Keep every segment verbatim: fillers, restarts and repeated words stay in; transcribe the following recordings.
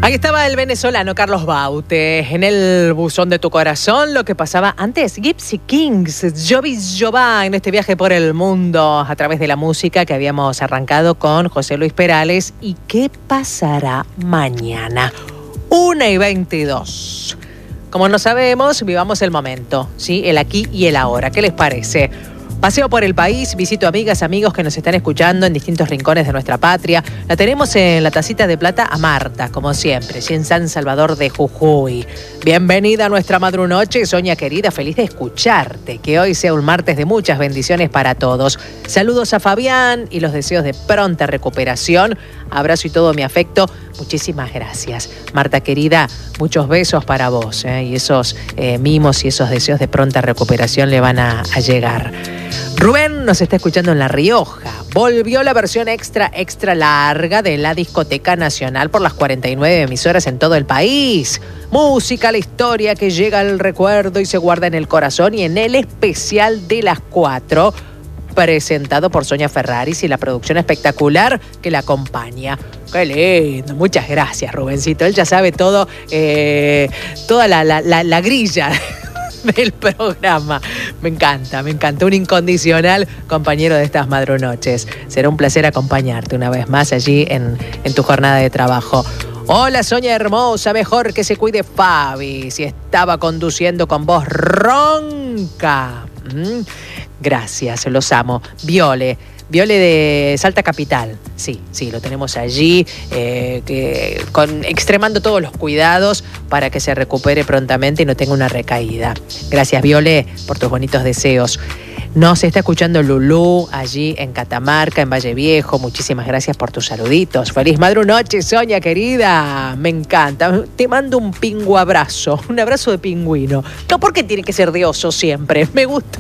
Ahí estaba el venezolano Carlos Baute, en el buzón de tu corazón, lo que pasaba antes. Gypsy Kings, Jovi Jová, en este viaje por el mundo a través de la música que habíamos arrancado con José Luis Perales. ¿Y qué pasará mañana? una y veintidós. Como no sabemos, vivamos el momento, ¿sí? El aquí y el ahora. ¿Qué les parece? Paseo por el país, visito amigas, amigos que nos están escuchando en distintos rincones de nuestra patria. La tenemos en la tacita de plata a Marta, como siempre, en San Salvador de Jujuy. Bienvenida a nuestra madrunoche, Sonia querida, feliz de escucharte. Que hoy sea un martes de muchas bendiciones para todos. Saludos a Fabián y los deseos de pronta recuperación. Abrazo y todo mi afecto. Muchísimas gracias. Marta querida, muchos besos para vos, ¿eh? Y esos eh, mimos y esos deseos de pronta recuperación le van a, a llegar. Rubén nos está escuchando en La Rioja. Volvió la versión extra, extra larga de la Discoteca Nacional por las cuarenta y nueve emisoras en todo el país. Música, la historia que llega al recuerdo y se guarda en el corazón, y en el especial de las cuatro, presentado por Sonia Ferraris y la producción espectacular que la acompaña. ¡Qué lindo! Muchas gracias, Rubencito. Él ya sabe todo, eh, toda la, la, la, la grilla del programa. Me encanta, me encanta. Un incondicional compañero de estas madrunoches. Será un placer acompañarte una vez más allí en, en tu jornada de trabajo. Hola, Sonia hermosa, mejor que se cuide Fabi. Si estaba conduciendo con voz ronca. ¿Mm? Gracias, los amo. Viole. Viole de Salta Capital, sí, sí, lo tenemos allí, eh, que, con, extremando todos los cuidados para que se recupere prontamente y no tenga una recaída. Gracias, Viole, por tus bonitos deseos. Nos está escuchando Lulú allí en Catamarca, en Valle Viejo. Muchísimas gracias por tus saluditos. Feliz madrunoche, Sonia querida. Me encanta. Te mando un pingu abrazo, un abrazo de pingüino. No, ¿por qué tiene que ser de oso siempre? Me gusta.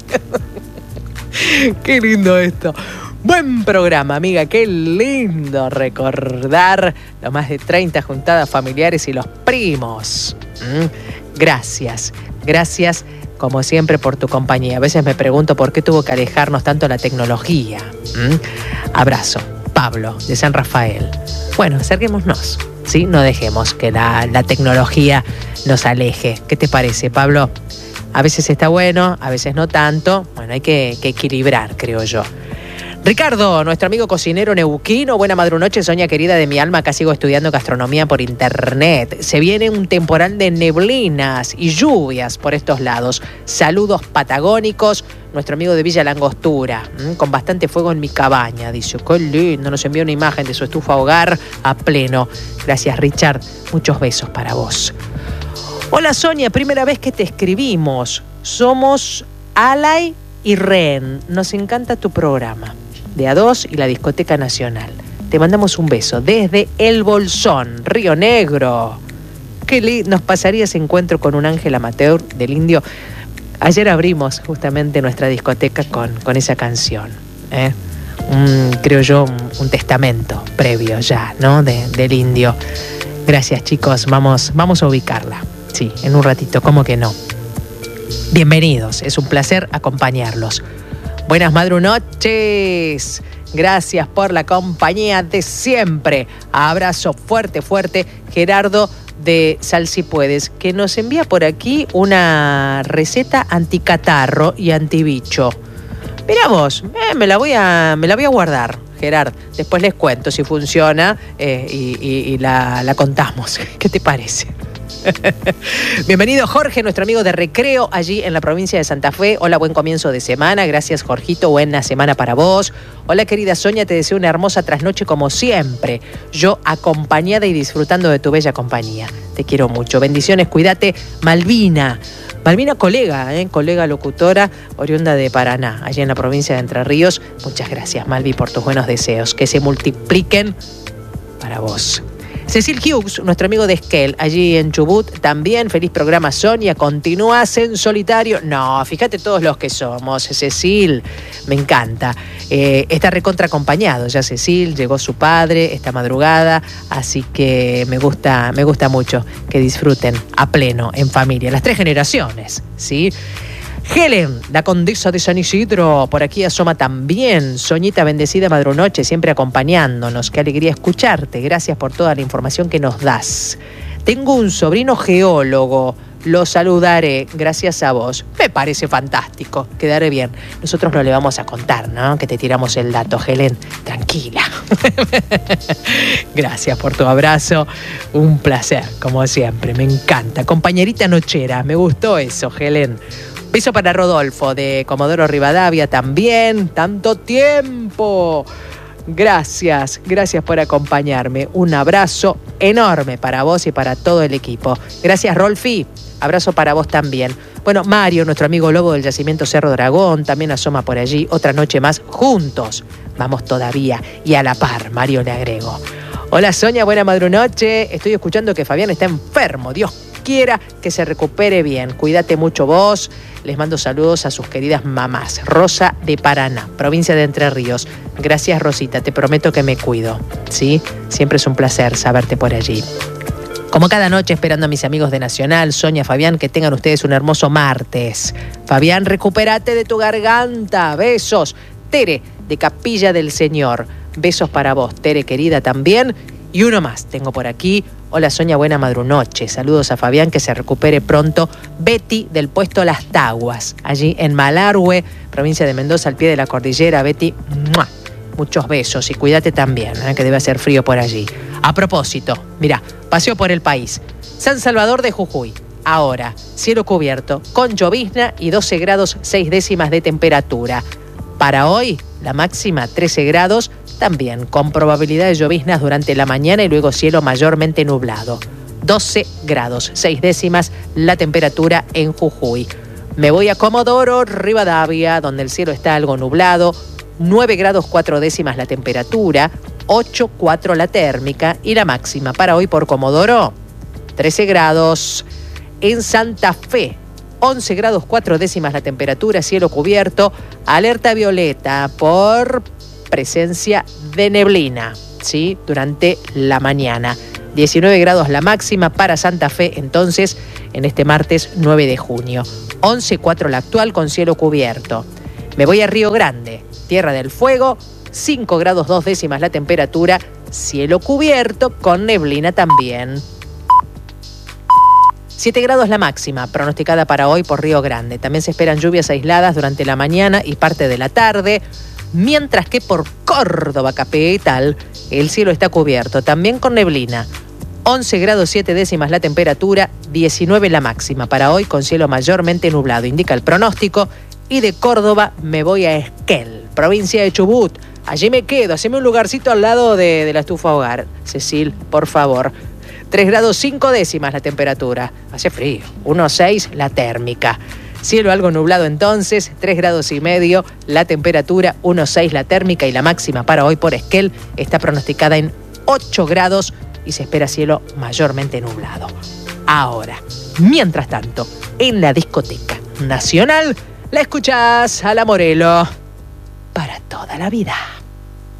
Qué lindo esto. Buen programa, amiga. Qué lindo recordar los más de treinta juntadas familiares y los primos. ¿Mm? Gracias, gracias como siempre por tu compañía. A veces me pregunto por qué tuvo que alejarnos tanto la tecnología. ¿Mm? Abrazo, Pablo, de San Rafael. Bueno, acerquémonos, ¿sí? No dejemos que la, la tecnología nos aleje. ¿Qué te parece, Pablo? A veces está bueno, a veces no tanto. Bueno, hay que, que equilibrar, creo yo. Ricardo, nuestro amigo cocinero neuquino. Buena madrunoche, Sonia querida de mi alma. Acá sigo estudiando gastronomía por internet. Se viene un temporal de neblinas y lluvias por estos lados. Saludos patagónicos. Nuestro amigo de Villa Langostura, ¿m? Con bastante fuego en mi cabaña. Dice, qué lindo. Nos envió una imagen de su estufa hogar a pleno. Gracias, Richard. Muchos besos para vos. Hola, Sonia, primera vez que te escribimos. Somos Alay y Ren. Nos encanta tu programa de A dos y la Discoteca Nacional. Te mandamos un beso desde El Bolsón, Río Negro. Qué lindo nos pasaría ese encuentro con un ángel amateur del Indio. Ayer abrimos justamente nuestra discoteca con, con esa canción. ¿eh? Un, creo yo, un, un testamento previo ya, ¿no? De, del Indio. Gracias, chicos. Vamos, vamos a ubicarla. Sí, en un ratito, ¿cómo que no? Bienvenidos, es un placer acompañarlos. Buenas madrunoches. Gracias por la compañía de siempre. Abrazo fuerte, fuerte. Gerardo de Sal Si Puedes, que nos envía por aquí una receta anticatarro y antibicho. Mirá vos, eh, me la voy a, me la voy a guardar, Gerard. Después les cuento si funciona eh, y, y, y la, la contamos. ¿Qué te parece? Bienvenido Jorge, nuestro amigo de Recreo, allí en la provincia de Santa Fe. Hola, buen comienzo de semana. Gracias, Jorgito, buena semana para vos. Hola, querida Sonia, te deseo una hermosa trasnoche como siempre. Yo acompañada y disfrutando de tu bella compañía. Te quiero mucho. Bendiciones, cuídate. Malvina. Malvina, colega, ¿eh? colega locutora, oriunda de Paraná, allí en la provincia de Entre Ríos. Muchas gracias, Malvi, por tus buenos deseos. Que se multipliquen para vos. Cecil Hughes, nuestro amigo de Esquel, allí en Chubut, también. Feliz programa, Sonia. ¿Continúas en solitario? No, fíjate todos los que somos. Cecil, me encanta. Eh, está recontra acompañado ya Cecil, llegó su padre esta madrugada, así que me gusta, me gusta mucho que disfruten a pleno, en familia, las tres generaciones, ¿sí? Helen, la condesa de San Isidro, por aquí asoma también. Soñita bendecida madrunoche, siempre acompañándonos. Qué alegría escucharte. Gracias por toda la información que nos das. Tengo un sobrino geólogo. Lo saludaré, gracias a vos. Me parece fantástico, quedaré bien. Nosotros no le vamos a contar, ¿no? Que te tiramos el dato, Helen. Tranquila. Gracias por tu abrazo. Un placer, como siempre. Me encanta. Compañerita nochera, me gustó eso, Helen. Beso para Rodolfo de Comodoro Rivadavia también. ¡Tanto tiempo! Gracias, gracias por acompañarme. Un abrazo enorme para vos y para todo el equipo. Gracias, Rolfi. Abrazo para vos también. Bueno, Mario, nuestro amigo lobo del yacimiento Cerro Dragón, también asoma por allí. Otra noche más juntos. Vamos todavía. Y a la par, Mario le agrego. Hola, Sonia, buena madrunoche. Estoy escuchando que Fabián está enfermo. Dios quiera que se recupere bien. Cuídate mucho vos. Les mando saludos a sus queridas mamás. Rosa de Paraná, provincia de Entre Ríos. Gracias, Rosita. Te prometo que me cuido. ¿Sí? Siempre es un placer saberte por allí. Como cada noche, esperando a mis amigos de Nacional, Sonia, Fabián, que tengan ustedes un hermoso martes. Fabián, recupérate de tu garganta. Besos. Tere, de Capilla del Señor. Besos para vos, Tere, querida, también. Y uno más tengo por aquí. Hola, Sonia, buena madrunoche. Saludos a Fabián, que se recupere pronto. Betty, del puesto Las Taguas, allí en Malargüe, provincia de Mendoza, al pie de la cordillera. Betty, ¡mua! Muchos besos y cuídate también, ¿eh? Que debe hacer frío por allí. A propósito, mira, paseo por el país. San Salvador de Jujuy. Ahora, cielo cubierto, con llovizna y doce grados seis décimas de temperatura. Para hoy, la máxima trece grados, también con probabilidad de lloviznas durante la mañana y luego cielo mayormente nublado. doce grados seis décimas la temperatura en Jujuy. Me voy a Comodoro Rivadavia, donde el cielo está algo nublado. nueve grados cuatro décimas la temperatura, ocho coma cuatro la térmica y la máxima para hoy por Comodoro, trece grados. En Santa Fe, once grados cuatro décimas la temperatura, cielo cubierto, alerta violeta por presencia de neblina, ¿sí? Durante la mañana. diecinueve grados la máxima para Santa Fe, entonces, en este martes nueve de junio. once coma cuatro la actual con cielo cubierto. Me voy a Río Grande, Tierra del Fuego, cinco grados dos décimas la temperatura, cielo cubierto con neblina también. siete grados la máxima, pronosticada para hoy por Río Grande. También se esperan lluvias aisladas durante la mañana y parte de la tarde, mientras que por Córdoba capital el cielo está cubierto, también con neblina. once grados siete décimas la temperatura, diecinueve la máxima para hoy con cielo mayormente nublado, indica el pronóstico. Y de Córdoba me voy a Esquel, provincia de Chubut. Allí me quedo, haceme un lugarcito al lado de, de la estufa hogar. Cecil, por favor. tres grados cinco décimas la temperatura. Hace frío. uno coma seis la térmica. Cielo algo nublado entonces, tres grados y medio la temperatura, uno coma seis la térmica y la máxima para hoy por Esquel está pronosticada en ocho grados y se espera cielo mayormente nublado. Ahora, mientras tanto, en la discoteca nacional, la escuchás a la Morelo para toda la vida.